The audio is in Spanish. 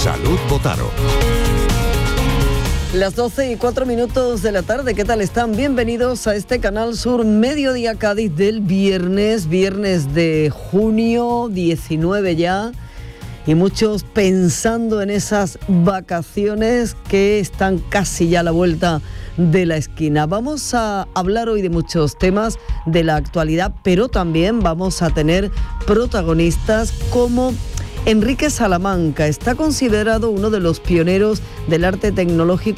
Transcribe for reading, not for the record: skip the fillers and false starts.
Salud Botaro. Las 12:04 de la tarde, ¿qué tal están? Bienvenidos a este Canal Sur Mediodía Cádiz del viernes de junio 19 ya, y muchos pensando en esas vacaciones que están casi ya a la vuelta de la esquina. Vamos a hablar hoy de muchos temas de la actualidad, pero también vamos a tener protagonistas como Enrique Salamanca. Está considerado uno de los pioneros del arte tecnológico